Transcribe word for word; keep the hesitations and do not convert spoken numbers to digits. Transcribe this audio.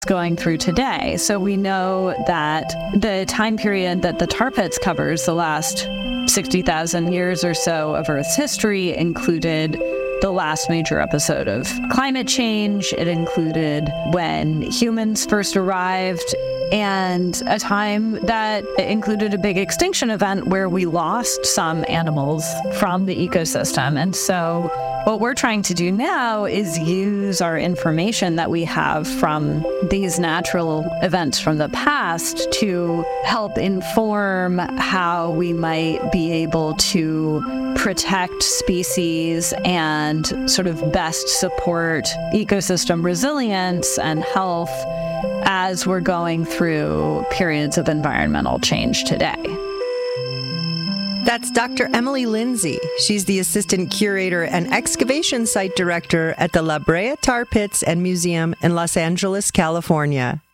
going through today. So we know that the time period that the tar pits covers, the last sixty thousand years or so of Earth's history, included the last major episode of climate change. It included when humans first arrived, and a time that included a big extinction event where we lost some animals from the ecosystem. And so what we're trying to do now is use our information that we have from these natural events from the past to help inform how we might be able to protect species and sort of best support ecosystem resilience and health as we're going through periods of environmental change today. That's Doctor Emily Lindsay. She's the Assistant Curator and Excavation Site Director at the La Brea Tar Pits and Museum in Los Angeles, California.